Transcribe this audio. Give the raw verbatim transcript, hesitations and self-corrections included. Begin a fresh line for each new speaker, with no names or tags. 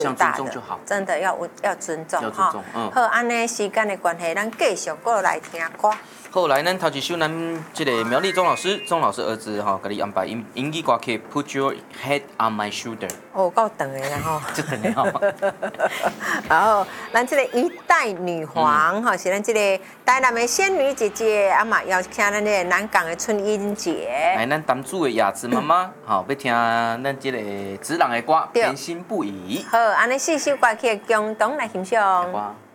相尊重就好，
真的要要尊重
哈。嗯。
好，安尼时间的关系，咱继续过来听歌。
后来咱头一首咱这个苗栗钟老师，钟老师儿子哈，给你安排英英语歌曲《Put Your Head on My Shoulder》。
哦，够长的啦吼。
这长的吼。
然后，咱这个一代女皇哈，是咱这个台南的仙女姐姐，啊嘛邀请咱这个南港的春英姐。
哎，咱담主的雅芝妈妈，好要听咱这个子人的歌，偏心不已。
好，安尼四首歌曲共同来欣赏。